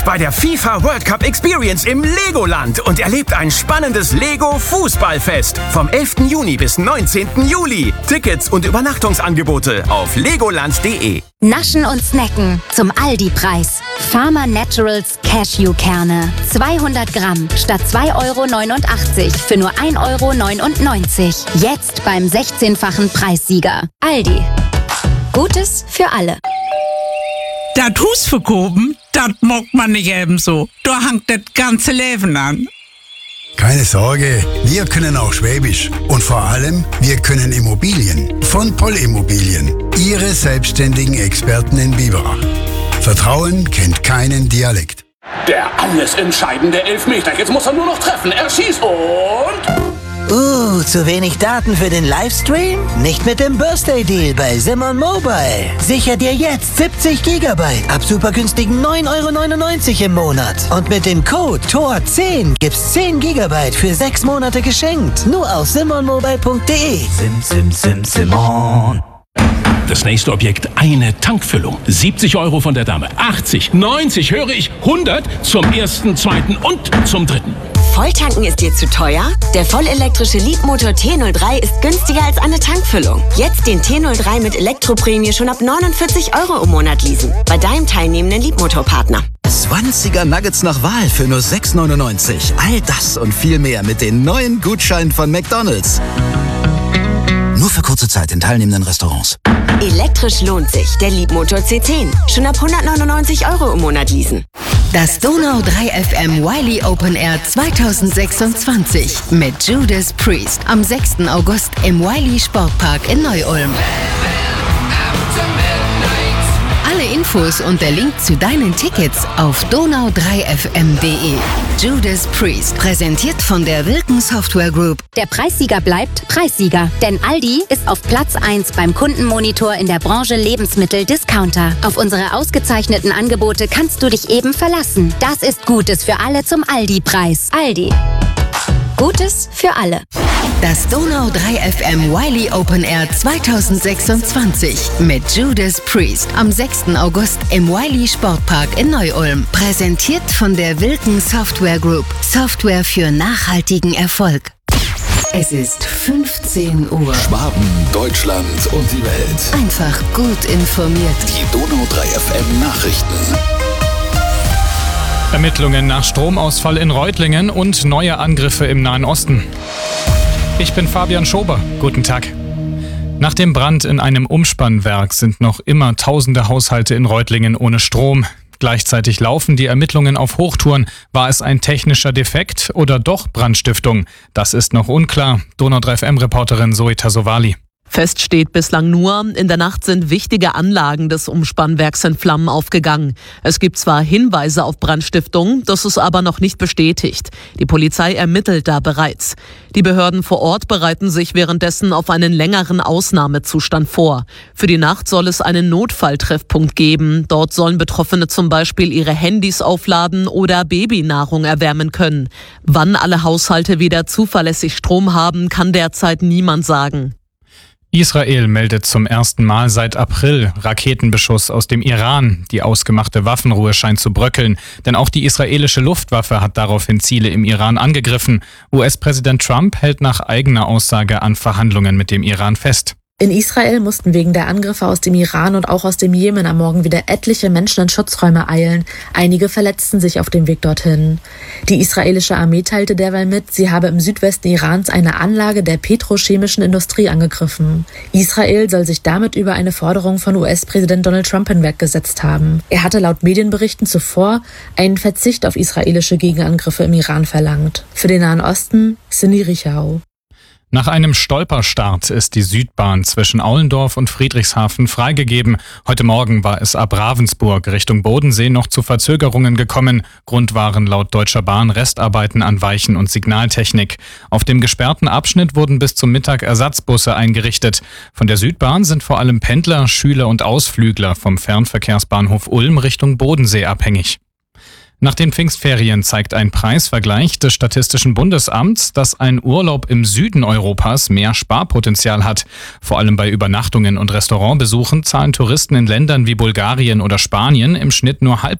Kommt bei der FIFA World Cup Experience im Legoland und erlebt ein spannendes Lego-Fußballfest vom 11. Juni bis 19. Juli. Tickets und Übernachtungsangebote auf legoland.de. Naschen und snacken zum Aldi-Preis. Farmer Naturals Cashewkerne. 200 Gramm statt 2,89 € für nur 1,99 €. Jetzt beim 16-fachen Preissieger. Aldi. Gutes für alle. Das Haus verkaufen, das mag man nicht ebenso. Da hängt das ganze Leben an. Keine Sorge, wir können auch Schwäbisch. Und vor allem, wir können Immobilien. Von Poll Immobilien. Ihre selbstständigen Experten in Biberach. Vertrauen kennt keinen Dialekt. Der alles entscheidende Elfmeter. Jetzt muss er nur noch treffen. Er schießt und... zu wenig Daten für den Livestream? Nicht mit dem Birthday Deal bei Simon Mobile. Sicher dir jetzt 70 GB ab super günstigen 9,99 € im Monat. Und mit dem Code TOR10 gibt's 10 GB für 6 Monate geschenkt. Nur auf simonmobile.de. Simon. Das nächste Objekt, eine Tankfüllung. 70 € von der Dame. 80, 90, höre ich, 100 zum ersten, zweiten und zum dritten. Volltanken ist dir zu teuer? Der vollelektrische Leapmotor T03 ist günstiger als eine Tankfüllung. Jetzt den T03 mit Elektroprämie schon ab 49 € im Monat leasen. Bei deinem teilnehmenden Leapmotor-Partner. 20er Nuggets nach Wahl für nur 6,99 €. All das und viel mehr mit den neuen Gutscheinen von McDonald's. Nur für kurze Zeit in teilnehmenden Restaurants. Elektrisch lohnt sich. Der Leapmotor C10. Schon ab 199 € im Monat leasen. Das Donau 3 FM Wiley Open Air 2026 mit Judas Priest am 6. August im Wiley Sportpark in Neu-Ulm. Alle Infos und der Link zu deinen Tickets auf donau3fm.de. Judas Priest, präsentiert von der Wilken Software Group. Der Preissieger bleibt Preissieger, denn Aldi ist auf Platz 1 beim Kundenmonitor in der Branche Lebensmittel-Discounter. Auf unsere ausgezeichneten Angebote kannst du dich eben verlassen. Das ist Gutes für alle zum Aldi-Preis. Aldi. Gutes für alle. Das Donau 3 FM Wiley Open Air 2026 mit Judas Priest am 6. August im Wiley Sportpark in Neu-Ulm. Präsentiert von der Wilken Software Group. Software für nachhaltigen Erfolg. Es ist 15 Uhr. Schwaben, Deutschland und die Welt. Einfach gut informiert. Die Donau 3 FM Nachrichten. Ermittlungen nach Stromausfall in Reutlingen und neue Angriffe im Nahen Osten. Ich bin Fabian Schober. Guten Tag. Nach dem Brand in einem Umspannwerk sind noch immer tausende Haushalte in Reutlingen ohne Strom. Gleichzeitig laufen die Ermittlungen auf Hochtouren. War es ein technischer Defekt oder doch Brandstiftung? Das ist noch unklar. Donau 3 FM-Reporterin Zoe Tasovali. Fest steht bislang nur, in der Nacht sind wichtige Anlagen des Umspannwerks in Flammen aufgegangen. Es gibt zwar Hinweise auf Brandstiftung, das ist aber noch nicht bestätigt. Die Polizei ermittelt da bereits. Die Behörden vor Ort bereiten sich währenddessen auf einen längeren Ausnahmezustand vor. Für die Nacht soll es einen Notfalltreffpunkt geben. Dort sollen Betroffene zum Beispiel ihre Handys aufladen oder Babynahrung erwärmen können. Wann alle Haushalte wieder zuverlässig Strom haben, kann derzeit niemand sagen. Israel meldet zum ersten Mal seit April Raketenbeschuss aus dem Iran. Die ausgemachte Waffenruhe scheint zu bröckeln, denn auch die israelische Luftwaffe hat daraufhin Ziele im Iran angegriffen. US-Präsident Trump hält nach eigener Aussage an Verhandlungen mit dem Iran fest. In Israel mussten wegen der Angriffe aus dem Iran und auch aus dem Jemen am Morgen wieder etliche Menschen in Schutzräume eilen. Einige verletzten sich auf dem Weg dorthin. Die israelische Armee teilte derweil mit, sie habe im Südwesten Irans eine Anlage der petrochemischen Industrie angegriffen. Israel soll sich damit über eine Forderung von US-Präsident Donald Trump hinweggesetzt haben. Er hatte laut Medienberichten zuvor einen Verzicht auf israelische Gegenangriffe im Iran verlangt. Für den Nahen Osten, Cindy Richau. Nach einem Stolperstart ist die Südbahn zwischen Aulendorf und Friedrichshafen freigegeben. Heute Morgen war es ab Ravensburg Richtung Bodensee noch zu Verzögerungen gekommen. Grund waren laut Deutscher Bahn Restarbeiten an Weichen- und Signaltechnik. Auf dem gesperrten Abschnitt wurden bis zum Mittag Ersatzbusse eingerichtet. Von der Südbahn sind vor allem Pendler, Schüler und Ausflügler vom Fernverkehrsbahnhof Ulm Richtung Bodensee abhängig. Nach den Pfingstferien zeigt ein Preisvergleich des Statistischen Bundesamts, dass ein Urlaub im Süden Europas mehr Sparpotenzial hat. Vor allem bei Übernachtungen und Restaurantbesuchen zahlen Touristen in Ländern wie Bulgarien oder Spanien im Schnitt nur halb